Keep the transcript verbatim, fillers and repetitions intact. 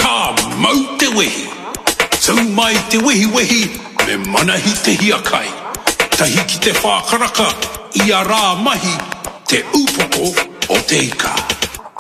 Ka mau te wehi. Tau mai te wehi wehi, me manahi te hiakai. Tahi ki te whākaraka, i a rā mahi, te upoko o te ika.